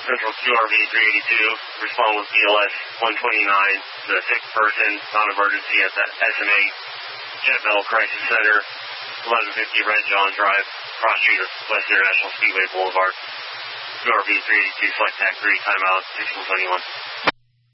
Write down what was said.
Central QRV 382, respond with BLS 129, the 6th person, non-emergency at the SMA Jet Metal Crisis Center, 1150 Red John Drive, cross street of West International Speedway Boulevard. QRV 382, select TAC 3, timeout 1621.